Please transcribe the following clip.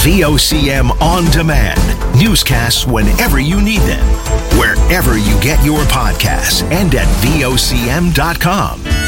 VOCM On Demand. Newscasts whenever you need them. Wherever you get your podcasts and at VOCM.com.